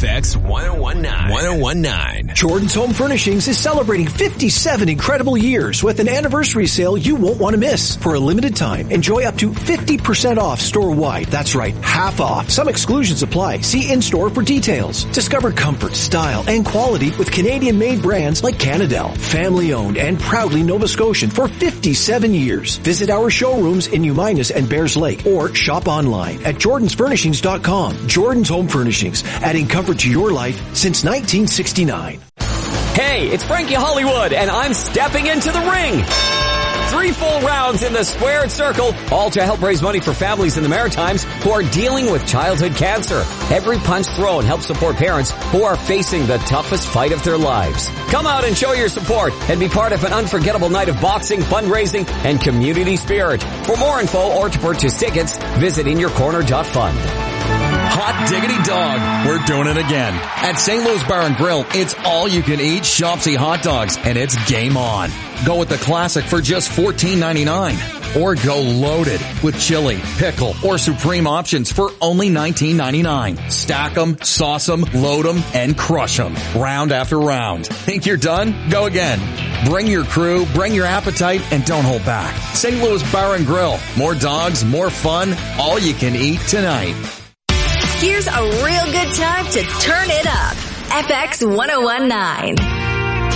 FX 1019. Jordan's Home Furnishings is celebrating 57 incredible years with an anniversary sale you won't want to miss. For a limited time, enjoy up to 50% off store-wide. That's right, half off. Some exclusions apply. See in-store for details. Discover comfort, style, and quality with Canadian-made brands like Canadel. Family-owned and proudly Nova Scotian for 57 years. Visit our showrooms in Uminas and Bears Lake or shop online at jordansfurnishings.com. Jordan's Home Furnishings, adding comfort to your life since 1969. Hey, it's Frankie Hollywood, and I'm stepping into the ring. 3 full rounds in the squared circle, all to help raise money for families in the Maritimes who are dealing with childhood cancer. Every punch thrown helps support parents who are facing the toughest fight of their lives. Come out and show your support and be part of an unforgettable night of boxing, fundraising, and community spirit. For more info or to purchase tickets, visit inyourcorner.fund. Hot diggity dog. We're doing it again. At St. Louis Bar and Grill, it's all you can eat Shopsy hot dogs, and it's game on. Go with the classic for just $14.99. Or go loaded with chili, pickle, or supreme options for only $19.99. Stack them, sauce them, load them, and crush them. Round after round. Think you're done? Go again. Bring your crew, bring your appetite, and don't hold back. St. Louis Bar and Grill. More dogs, more fun, all you can eat tonight. Here's a real good time to turn it up. FX 1019.